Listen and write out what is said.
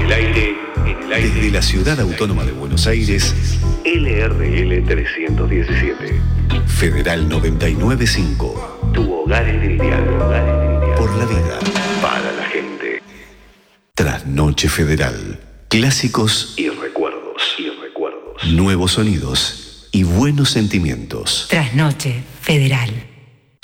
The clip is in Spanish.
Desde la Ciudad Autónoma de Buenos Aires, LRL 317. Federal 995. Tu hogar en el diálogo. Por la vida. Para la gente. Trasnoche Federal. Clásicos y recuerdos. Nuevos sonidos y buenos sentimientos. Trasnoche Federal.